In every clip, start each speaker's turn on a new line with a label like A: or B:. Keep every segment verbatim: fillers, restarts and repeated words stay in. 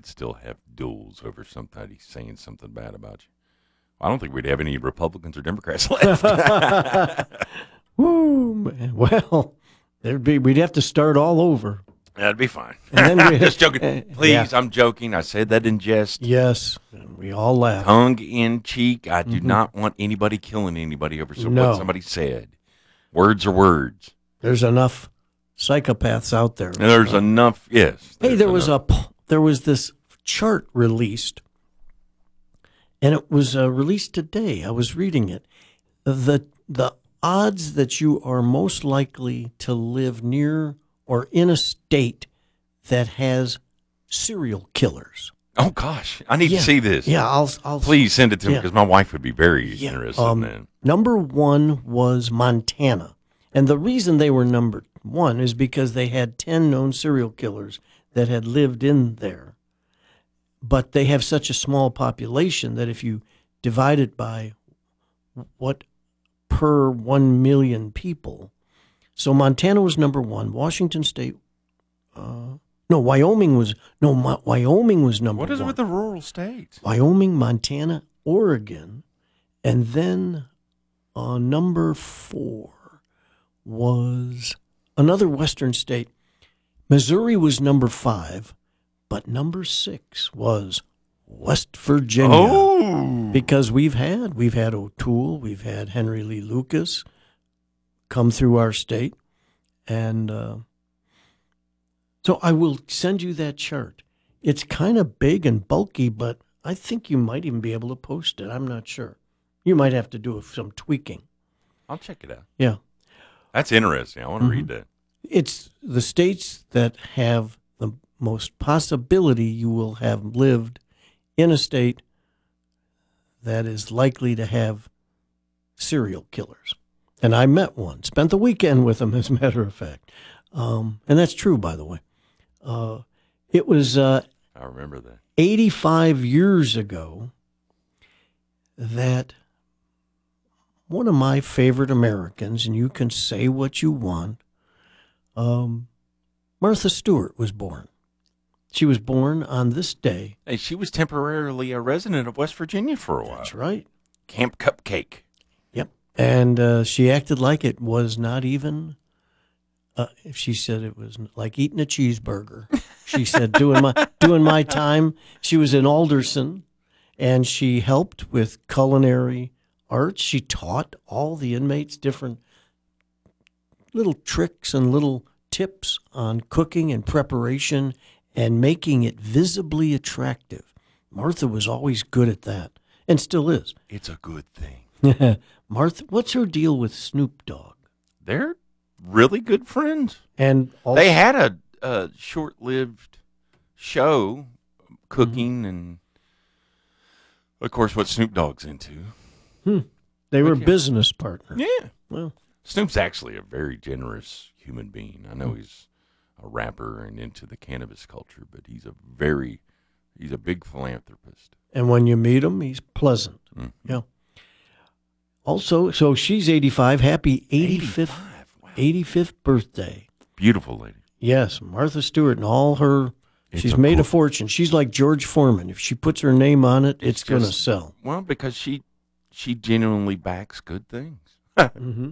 A: still have duels over somebody saying something bad about you. I don't think we'd have any Republicans or Democrats left.
B: Woo, man. Well, there'd be we'd have to start all over.
A: That'd be fine.
B: And then we,
A: Just joking. Please,
B: yeah.
A: I'm joking. I said that in jest.
B: Yes, and we all laugh.
A: Tongue in cheek. I do
B: Mm-hmm.
A: not want anybody killing anybody over some,
B: No.
A: what somebody said. Words are words.
B: There's enough psychopaths out there.
A: And there's
B: Uh,
A: enough, yes.
B: Hey,
A: there's
B: there was
A: enough.
B: a p- there was this chart released, and it was uh, released today. I was reading it. The the odds that you are most likely to live near or in a state that has serial killers.
A: Oh, gosh. I need
B: Yeah.
A: to see this.
B: Yeah, I'll I'll
A: Please send it to me
B: Yeah.
A: because my wife would be very
B: Yeah,
A: interested
B: um,
A: in that.
B: Number one was Montana. And the reason they were number one is because they had ten known serial killers that had lived in there. But they have such a small population that if you divide it by what per one million people. So Montana was number one. Washington State, uh, no, Wyoming was, no, Mo- Wyoming was number one.
A: What is it with the rural states?
B: Wyoming, Montana, Oregon, and then uh, number four was another western state. Missouri was number five, but number six was West Virginia.
A: Oh.
B: Because we've had we've had O'Toole, we've had Henry Lee Lucas come through our state, and uh, so I will send you that chart. It's kind of big and bulky, but I think you might even be able to post it. I'm not sure. You might have to do some tweaking.
A: I'll check it out.
B: Yeah.
A: That's interesting. I want to
B: Mm-hmm.
A: read that.
B: It's the states that have the most possibility you will have lived in a state that is likely to have serial killers. And I met one, spent the weekend with him, as a matter of fact. Um, and that's true, by the way. Uh, it was uh,
A: I remember that.
B: eighty-five years ago that one of my favorite Americans, and you can say what you want, um, Martha Stewart was born. She was born on this day.
A: Hey, she was temporarily a resident of West Virginia for a while.
B: That's right.
A: Camp Cupcake.
B: Yep. And uh, she acted like it was not even, uh, she said it was like eating a cheeseburger. She said, doing my, doing my time. She was in Alderson, and she helped with culinary arts. She taught all the inmates different little tricks and little tips on cooking and preparation and making it visibly attractive. Martha was always good at that, and still is.
A: It's a good thing.
B: Martha, what's her deal with Snoop Dogg?
A: They're really good friends.
B: And also,
A: They had a, a short-lived show, cooking,
B: Mm-hmm.
A: and of course, what Snoop Dogg's into.
B: hmm, they were
A: But yeah.
B: business partners.
A: Yeah,
B: Well,
A: Snoop's actually a very generous human being. I
B: Hmm.
A: know he's a rapper and into the cannabis culture, but he's a very, he's a big philanthropist.
B: and when you meet him, he's pleasant.
A: Mm.
B: Yeah. Also, so she's eighty-five. Happy eighty-fifth,
A: eighty-five. Wow.
B: eighty-fifth birthday.
A: Beautiful lady.
B: Yes, Martha Stewart and all her.
A: It's
B: she's
A: a
B: made
A: cool-
B: a fortune. She's like George Foreman. If she puts her name on it, it's,
A: It's
B: going to
A: just-
B: sell.
A: Well, because she she genuinely backs good things.
B: hmm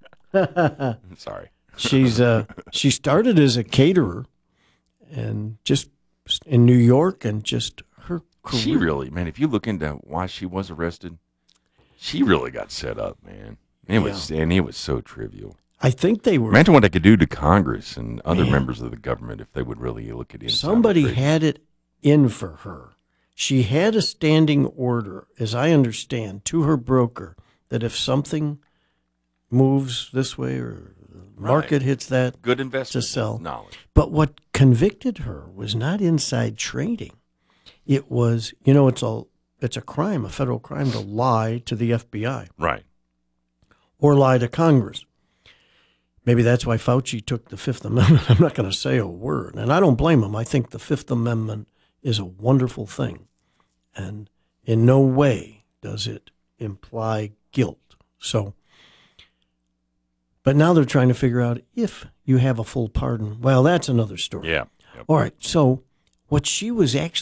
A: Sorry.
B: She's uh she started as a caterer, and just in New York, and just her career.
A: She really, man, if you look into why she was arrested, she really got set up, man. It was, and it was so trivial.
B: I think they were.
A: Imagine what they could do to Congress and other
B: Man.
A: members of the government if they would really look at it.
B: Somebody had it in for her. She had a standing order, as I understand, to her broker that if something moves this way or the market hits that,
A: good investment
B: to sell.
A: knowledge.
B: but what convicted her was not inside trading. It was, you know, it's a it's a crime, a federal crime, to lie to the F B I
A: Right.
B: or lie to Congress. Maybe that's why Fauci took the Fifth Amendment. I'm not going to say a word, and I don't blame him. I think the Fifth Amendment is a wonderful thing, and in no way does it imply guilt. So, but now they're trying to figure out if you have a full pardon. Well, that's another story.
A: Yeah. Yep.
B: All right. So what she was actually